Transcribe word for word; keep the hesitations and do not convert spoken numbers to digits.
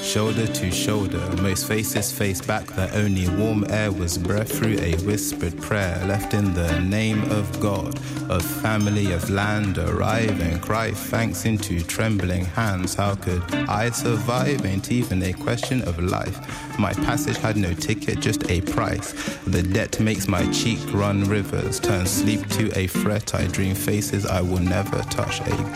shoulder to shoulder. Most faces faced back, the only warm air was breath through a whispered prayer, left in the name of God, of family, of land. Arrive and cry thanks into trembling hands. How could I survive? Ain't even a question of life. My passage had no ticket, just a price. The debt makes my cheek run rivers, turn sleep to a fret. I dream faces I will never touch again.